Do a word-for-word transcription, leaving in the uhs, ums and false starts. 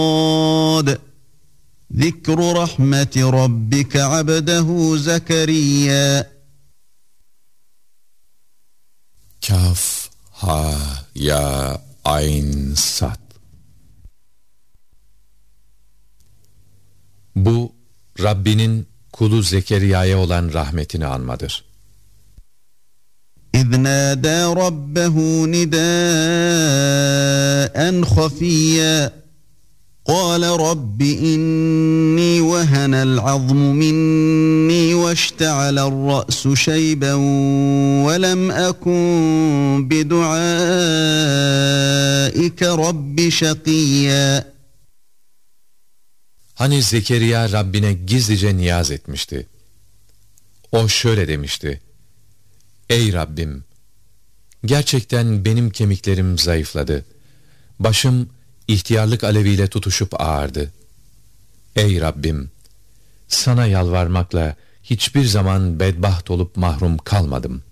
ذِكْرُ رَحْمَةِ رَبِّكَ عَبْدَهُ زَكَرِيَّا. Kaf, ha, ya, ayn, sad. Bu, Rabbinin kulu Zekeriya'ya olan rahmetini anmadır. اِذْ نَادَى رَبَّهُ نِدَاءً خَفِيًّا قَالَ رَبِّ إِنِّي وَهَنَ الْعَظْمُ مِنِّي وَاشْتَعَلَ الرَّأْسُ شَيْبًا وَلَمْ أَكُنْ بِدُعَائِكَ رَبِّ شَقِيًّا. Hani Zekeriya Rabbine gizlice niyaz etmişti. O şöyle demişti: Ey Rabbim! Gerçekten benim kemiklerim zayıfladı. Başım ihtiyarlık aleviyle tutuşup ağardı. Ey Rabbim! Sana yalvarmakla hiçbir zaman bedbaht olup mahrum kalmadım.